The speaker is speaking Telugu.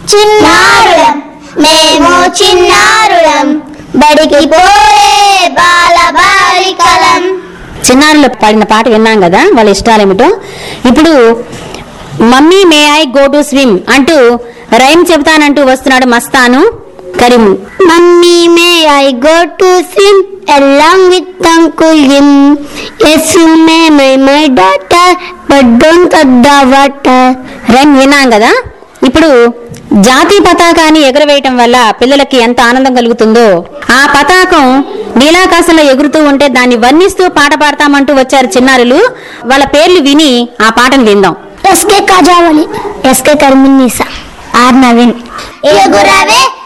చిన్నారులం మేము చిన్నారులం బడికి పోయే బాలబాలికలం. చిన్నారులు పాడిన పాట విన్నాం కదా, వాళ్ళ ఇష్టాలేమిటో. ఇప్పుడు mummy may I go to swim అంటూ రైమ్ చెబుతానంటూ వస్తున్నాడు Mastan Karim. Mummy may I go to swim along with Uncle Jim. Yes, you may, my daughter, but don't touch the water. Rhyme విన్నాం కదా. ఇప్పుడు జాతీయ పతాకాన్ని ఎగురవేయటం వల్ల పిల్లలకి ఎంత ఆనందం కలుగుతుందో, ఆ పతాకం నీలాకాశంలో ఎగురుతూ ఉంటే దాన్ని వర్ణిస్తూ పాట పాడతామంటూ వచ్చారు చిన్నారులు. వాళ్ళ పేర్లు విని ఆ పాటను విందాం. SK Khajavali, SK కర్మిన్నీసా, are Naveen. ఎగురవే